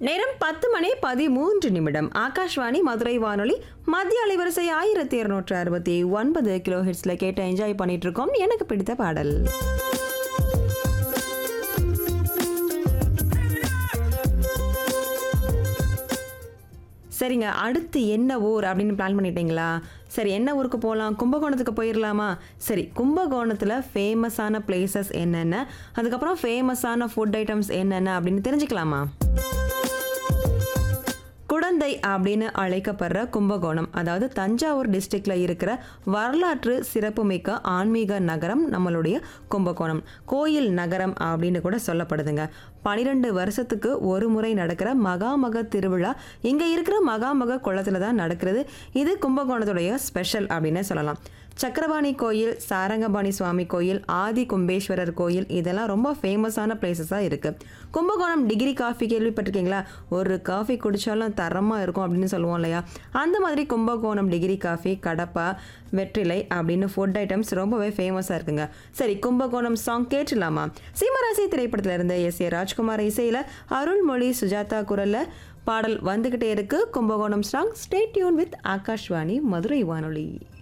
நேரம் 10:13 ஆகாஷ்வாணி மதுரை வானொலி மத்திய அலைவரிசை 1269 கிலோ ஹெர்ட்ஸ்ல கேட்டு என்ஜாய் பண்ணிட்டு இருக்கோம். எனக்கு பிடித்த பாடல். சரிங்க, அடுத்து என்ன ஊர் அப்படின்னு பிளான் பண்ணிட்டீங்களா? சரி, என்ன ஊருக்கு போகலாம்? கும்பகோணத்துக்கு போயிடலாமா? சரி, கும்பகோணத்தில் ஃபேமஸான பிளேசஸ் என்னென்ன, அதுக்கப்புறம் ஃபேமஸான ஃபுட் ஐட்டம்ஸ் என்னென்ன அப்படின்னு தெரிஞ்சுக்கலாமா? குடந்தை அப்படின்னு அழைக்கப்படுற கும்பகோணம், அதாவது தஞ்சாவூர் டிஸ்ட்ரிக்ட்ல இருக்கிற வரலாற்று சிறப்புமிக்க ஆன்மீக நகரம் நம்மளுடைய கும்பகோணம். கோயில் நகரம் அப்படின்னு கூட சொல்லப்படுதுங்க. 12 வருஷத்துக்கு ஒரு முறை நடக்கிற மகாமக திருவிழா இங்கே இருக்கிற மகாமக குளத்துல தான் நடக்கிறது. இது கும்பகோணத்துடைய ஸ்பெஷல் அப்படின்னு சொல்லலாம். சக்கரபாணி கோயில், சாரங்கபாணி சுவாமி கோயில், ஆதி கும்பேஸ்வரர் கோயில் இதெல்லாம் ரொம்ப ஃபேமஸான பிளேசஸாக இருக்குது. கும்பகோணம் டிகிரி காஃபி கேள்விப்பட்டிருக்கீங்களா? ஒரு காஃபி குடித்தாலும் தரமாக இருக்கும் அப்படின்னு சொல்லுவோம் இல்லையா? அந்த மாதிரி கும்பகோணம் டிகிரி காஃபி, கடப்பா, வெற்றிலை அப்படின்னு ஃபுட் ஐட்டம்ஸ் ரொம்பவே ஃபேமஸாக இருக்குங்க. சரி, கும்பகோணம் சாங் கேட்டுலாமா? சீமராசி திரைப்படத்தில் இருந்த எஸ்.ஏ. ராஜ்குமார் இசையில் அருள்மொழி சுஜாதா குரலில் பாடல் வந்துக்கிட்டே இருக்கு. Kumbakonam song. Stay tune with Akashvani Madurai வானொலி.